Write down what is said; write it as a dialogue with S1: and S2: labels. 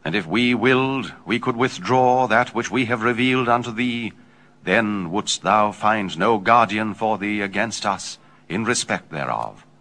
S1: And if we willed, we could withdraw that which we have revealed unto thee, then wouldst thou find no guardian for thee against us in respect thereof.